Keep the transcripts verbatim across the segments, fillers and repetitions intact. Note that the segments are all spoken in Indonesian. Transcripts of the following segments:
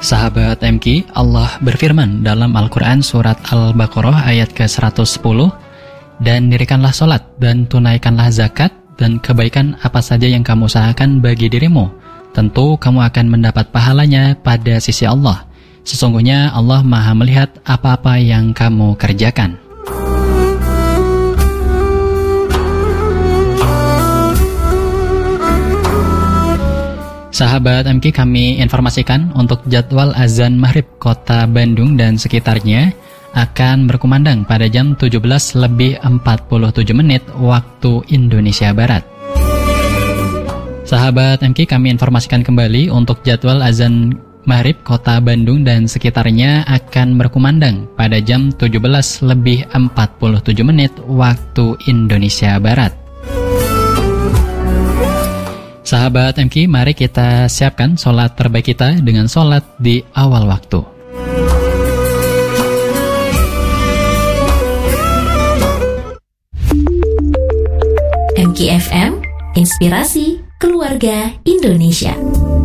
Sahabat M K, Allah berfirman dalam Al-Quran surat Al-Baqarah ayat ke seratus sepuluh, dan dirikanlah sholat dan tunaikanlah zakat dan kebaikan apa saja yang kamu usahakan bagi dirimu, tentu kamu akan mendapat pahalanya pada sisi Allah. Sesungguhnya Allah Maha melihat apa-apa yang kamu kerjakan. Sahabat M K, kami informasikan untuk jadwal azan maghrib kota Bandung dan sekitarnya akan berkumandang pada jam tujuh belas lebih empat puluh tujuh menit waktu Indonesia Barat. Sahabat M K, kami informasikan kembali untuk jadwal azan maghrib kota Bandung dan sekitarnya akan berkumandang pada jam tujuh belas lebih empat puluh tujuh menit waktu Indonesia Barat. Sahabat M K, mari kita siapkan sholat terbaik kita dengan sholat di awal waktu. M K F M, inspirasi keluarga Indonesia.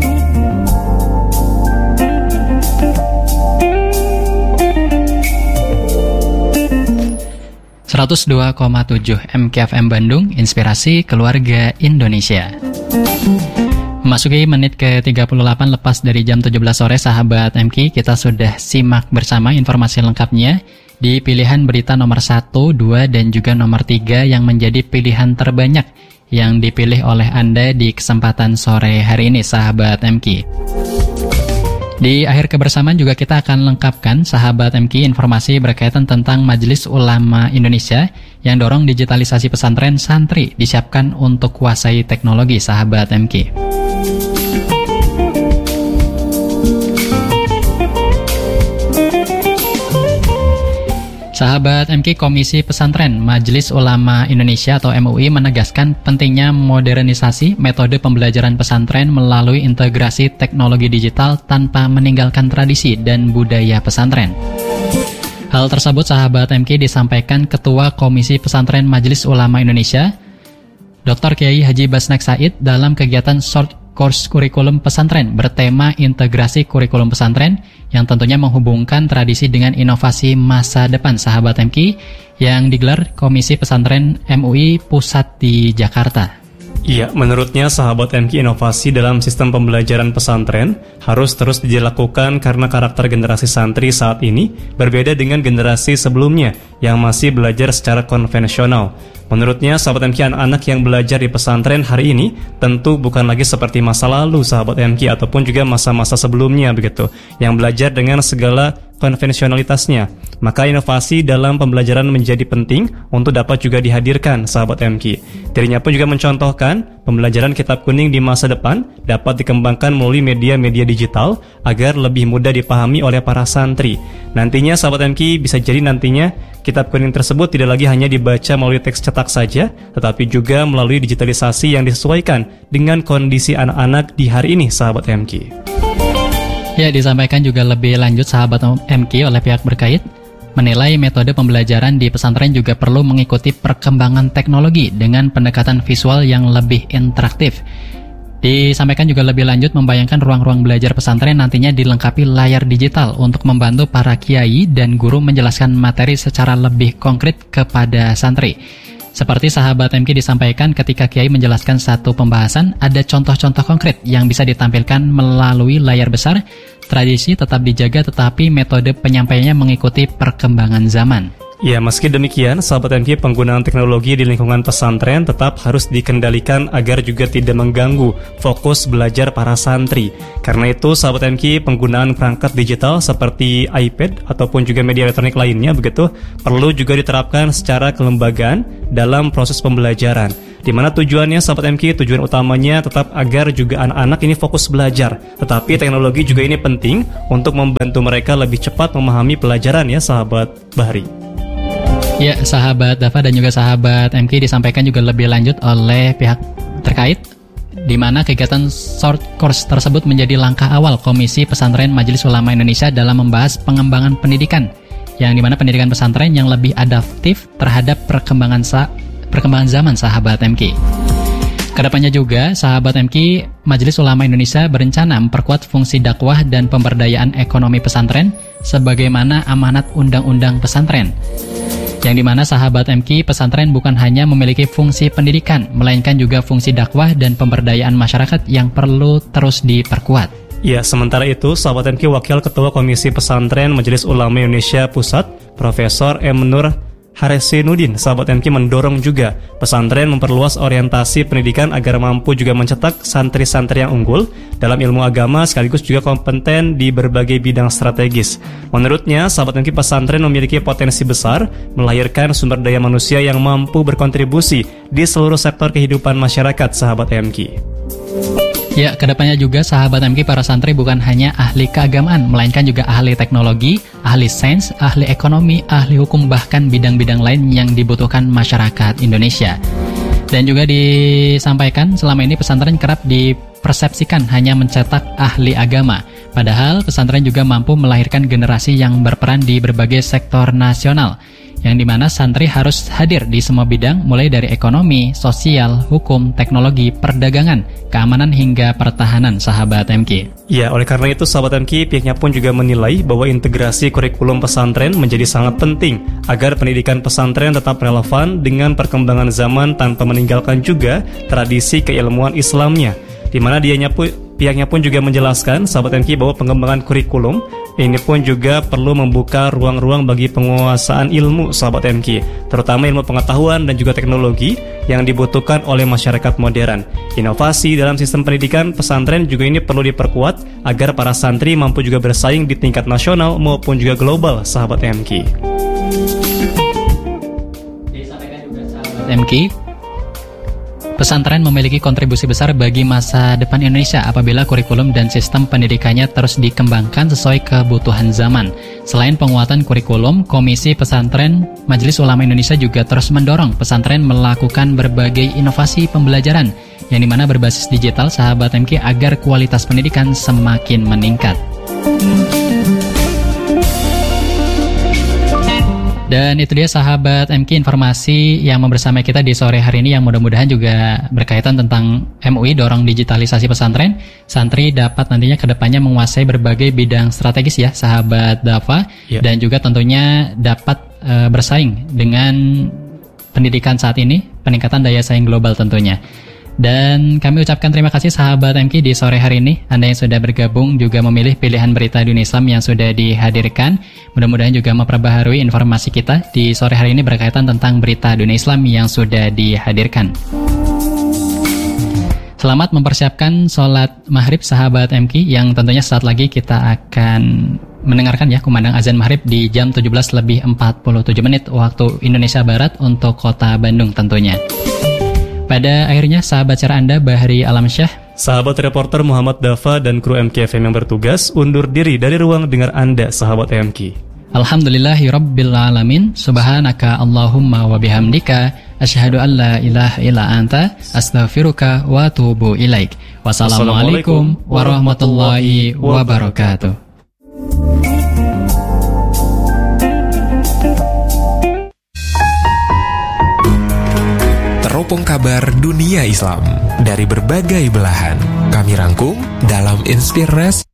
seratus dua koma tujuh M K F M Bandung, inspirasi keluarga Indonesia. Memasuki menit ke tiga puluh delapan lepas dari jam tujuh belas sore, sahabat M K, kita sudah simak bersama informasi lengkapnya di pilihan berita nomor satu, dua, dan juga nomor tiga yang menjadi pilihan terbanyak yang dipilih oleh Anda di kesempatan sore hari ini, sahabat M K. Di akhir kebersamaan juga kita akan lengkapkan, sahabat M K, informasi berkaitan tentang Majelis Ulama Indonesia yang dorong digitalisasi pesantren santri disiapkan untuk kuasai teknologi, sahabat M K. Sahabat M K, Komisi Pesantren Majelis Ulama Indonesia atau M U I menegaskan pentingnya modernisasi metode pembelajaran pesantren melalui integrasi teknologi digital tanpa meninggalkan tradisi dan budaya pesantren. Hal tersebut, sahabat M K, disampaikan Ketua Komisi Pesantren Majelis Ulama Indonesia, Doktor Kiai Haji Basnek Said, dalam kegiatan short course kurikulum pesantren bertema integrasi kurikulum pesantren yang tentunya menghubungkan tradisi dengan inovasi masa depan, sahabat M K, yang digelar Komisi Pesantren M U I Pusat di Jakarta. Iya, menurutnya sahabat M K, inovasi dalam sistem pembelajaran pesantren harus terus dilakukan karena karakter generasi santri saat ini berbeda dengan generasi sebelumnya yang masih belajar secara konvensional. Menurutnya, sahabat M K, anak-anak yang belajar di pesantren hari ini tentu bukan lagi seperti masa lalu, sahabat M K, ataupun juga masa-masa sebelumnya begitu, yang belajar dengan segala konvensionalitasnya. Maka inovasi dalam pembelajaran menjadi penting untuk dapat juga dihadirkan, sahabat M K. Dirinya pun juga mencontohkan pembelajaran kitab kuning di masa depan dapat dikembangkan melalui media-media digital agar lebih mudah dipahami oleh para santri. Nantinya, sahabat M K, bisa jadi nantinya kitab kuning tersebut tidak lagi hanya dibaca melalui teks cetak saja, tetapi juga melalui digitalisasi yang disesuaikan dengan kondisi anak-anak di hari ini, sahabat M K. Ya, disampaikan juga lebih lanjut, sahabat M K, oleh pihak berkait, menilai metode pembelajaran di pesantren juga perlu mengikuti perkembangan teknologi dengan pendekatan visual yang lebih interaktif. Disampaikan juga lebih lanjut, membayangkan ruang-ruang belajar pesantren nantinya dilengkapi layar digital untuk membantu para kiai dan guru menjelaskan materi secara lebih konkret kepada santri. Seperti sahabat M K disampaikan, ketika kiai menjelaskan satu pembahasan, ada contoh-contoh konkret yang bisa ditampilkan melalui layar besar. Tradisi tetap dijaga, tetapi metode penyampaiannya mengikuti perkembangan zaman. Ya, meski demikian, sahabat M K, penggunaan teknologi di lingkungan pesantren tetap harus dikendalikan agar juga tidak mengganggu fokus belajar para santri. Karena itu, sahabat M K, penggunaan perangkat digital seperti iPad ataupun juga media elektronik lainnya begitu perlu juga diterapkan secara kelembagaan dalam proses pembelajaran. Di mana tujuannya, sahabat M K, tujuan utamanya tetap agar juga anak-anak ini fokus belajar. Tetapi teknologi juga ini penting untuk membantu mereka lebih cepat memahami pelajaran, ya sahabat Bahri. Ya, sahabat Dava dan juga sahabat M K, disampaikan juga lebih lanjut oleh pihak terkait, di mana kegiatan short course tersebut menjadi langkah awal Komisi Pesantren Majelis Ulama Indonesia dalam membahas pengembangan pendidikan, yang dimana pendidikan pesantren yang lebih adaptif terhadap perkembangan sa perkembangan zaman, sahabat M K. Kedepannya juga, sahabat M K, Majelis Ulama Indonesia berencana memperkuat fungsi dakwah dan pemberdayaan ekonomi pesantren sebagaimana amanat Undang-Undang Pesantren. Yang dimana sahabat M K, pesantren bukan hanya memiliki fungsi pendidikan, melainkan juga fungsi dakwah dan pemberdayaan masyarakat yang perlu terus diperkuat. Ya, sementara itu, sahabat M K, Wakil Ketua Komisi Pesantren Majelis Ulama Indonesia Pusat, Profesor M. Nur Haresinudin, sahabat M K, mendorong juga pesantren memperluas orientasi pendidikan agar mampu juga mencetak santri-santri yang unggul dalam ilmu agama sekaligus juga kompeten di berbagai bidang strategis. Menurutnya, sahabat M K, pesantren memiliki potensi besar melahirkan sumber daya manusia yang mampu berkontribusi di seluruh sektor kehidupan masyarakat, sahabat M K. Ya, kedepannya juga sahabat M K, para santri bukan hanya ahli keagamaan, melainkan juga ahli teknologi, ahli sains, ahli ekonomi, ahli hukum, bahkan bidang-bidang lain yang dibutuhkan masyarakat Indonesia. Dan juga disampaikan selama ini pesantren kerap dipersepsikan hanya mencetak ahli agama. Padahal pesantren juga mampu melahirkan generasi yang berperan di berbagai sektor nasional, yang dimana santri harus hadir di semua bidang mulai dari ekonomi, sosial, hukum, teknologi, perdagangan, keamanan hingga pertahanan, sahabat M K. Ya, oleh karena itu sahabat M K, pihaknya pun juga menilai bahwa integrasi kurikulum pesantren menjadi sangat penting agar pendidikan pesantren tetap relevan dengan perkembangan zaman tanpa meninggalkan juga tradisi keilmuan Islamnya. Di mana dianya pun pihaknya pun juga menjelaskan sahabat M K bahwa pengembangan kurikulum ini pun juga perlu membuka ruang-ruang bagi penguasaan ilmu, sahabat M K, terutama ilmu pengetahuan dan juga teknologi yang dibutuhkan oleh masyarakat modern. Inovasi dalam sistem pendidikan pesantren juga ini perlu diperkuat agar para santri mampu juga bersaing di tingkat nasional maupun juga global, sahabat M K. Disampaikan juga sahabat M K, pesantren memiliki kontribusi besar bagi masa depan Indonesia apabila kurikulum dan sistem pendidikannya terus dikembangkan sesuai kebutuhan zaman. Selain penguatan kurikulum, Komisi Pesantren Majelis Ulama Indonesia juga terus mendorong pesantren melakukan berbagai inovasi pembelajaran yang dimana berbasis digital, sahabat M K, agar kualitas pendidikan semakin meningkat. Dan itu dia sahabat M K, informasi yang membersamai kita di sore hari ini yang mudah-mudahan juga berkaitan tentang M U I dorong digitalisasi pesantren. Santri dapat nantinya kedepannya menguasai berbagai bidang strategis ya sahabat Dava, ya. Dan juga tentunya dapat e, bersaing dengan pendidikan saat ini, peningkatan daya saing global tentunya. Dan kami ucapkan terima kasih sahabat M K di sore hari ini. Anda yang sudah bergabung juga memilih pilihan berita dunia Islam yang sudah dihadirkan. Mudah-mudahan juga memperbaharui informasi kita di sore hari ini berkaitan tentang berita dunia Islam yang sudah dihadirkan. Selamat mempersiapkan sholat maghrib sahabat M K, yang tentunya saat lagi kita akan mendengarkan ya kumandang azan maghrib di jam tujuh belas lebih empat puluh tujuh menit waktu Indonesia Barat untuk kota Bandung tentunya. Pada akhirnya, sahabat cara Anda, Bahri Alamsyah, sahabat reporter Muhammad Dava dan kru M K F M yang bertugas undur diri dari ruang dengar Anda, sahabat M K. Alhamdulillahirabbil alamin. Subhanaka Allahumma wa bihamdika asyhadu an la ilaha illa anta astaghfiruka wa atubu ilaik. Wassalamualaikum warahmatullahi wabarakatuh. Teropong kabar dunia Islam dari berbagai belahan kami rangkum dalam Inspirasi